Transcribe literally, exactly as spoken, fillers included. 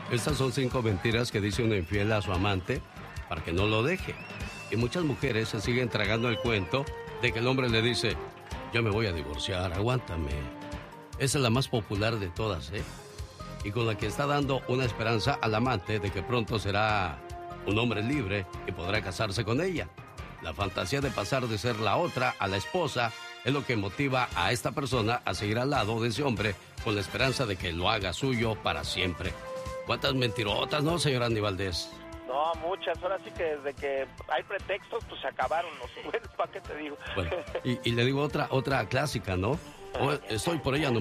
Estas son cinco mentiras que dice una infiel a su amante para que no lo deje. Y muchas mujeres se siguen tragando el cuento de que el hombre le dice, yo me voy a divorciar, aguántame. Esa es la más popular de todas, ¿eh? Y con la que está dando una esperanza al amante de que pronto será un hombre libre y podrá casarse con ella. La fantasía de pasar de ser la otra a la esposa es lo que motiva a esta persona a seguir al lado de ese hombre con la esperanza de que lo haga suyo para siempre. ¿Cuántas mentirotas, no, señor Andy Valdés? No, muchas. Ahora sí que desde que hay pretextos, pues se acabaron los jueves, ¿para qué te digo? Bueno, y, y le digo otra, otra clásica, ¿no? O estoy por ella nomás.